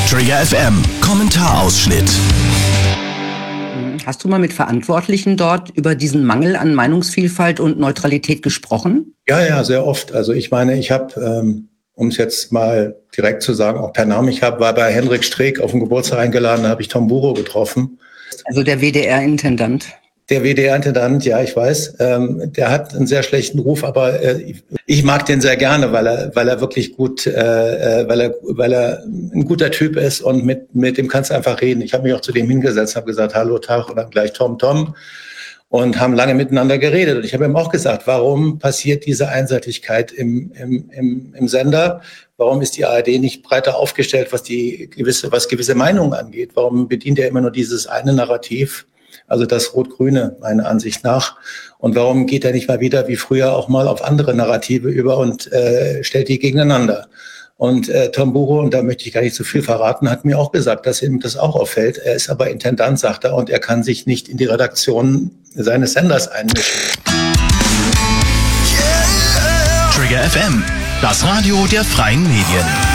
Trigger FM Kommentarausschnitt. Hast du mal mit Verantwortlichen dort über diesen Mangel an Meinungsvielfalt und Neutralität gesprochen? Ja, sehr oft. Also ich meine, ich habe, um es jetzt mal direkt zu sagen, auch per Name, war bei Hendrik Streeck auf den Geburtstag eingeladen, da habe ich Tom Buro getroffen. Also der WDR-Intendant. Der WDR-Intendant, ja, ich weiß, der hat einen sehr schlechten Ruf, aber ich mag den sehr gerne, weil er wirklich gut, weil er ein guter Typ ist und mit dem kannst du einfach reden. Ich habe mich auch zu dem hingesetzt, habe gesagt, hallo Tag und dann gleich Tom und haben lange miteinander geredet. Und ich habe ihm auch gesagt, warum passiert diese Einseitigkeit im Sender? Warum ist die ARD nicht breiter aufgestellt, was gewisse Meinungen angeht? Warum bedient er immer nur dieses eine Narrativ? Also das Rot-Grüne, meiner Ansicht nach. Und warum geht er nicht mal wieder wie früher auch mal auf andere Narrative über und stellt die gegeneinander? Und Tom Buro, und da möchte ich gar nicht zu viel verraten, hat mir auch gesagt, dass ihm das auch auffällt. Er ist aber Intendant, sagt er, und er kann sich nicht in die Redaktion seines Senders einmischen. Trigger FM, das Radio der freien Medien.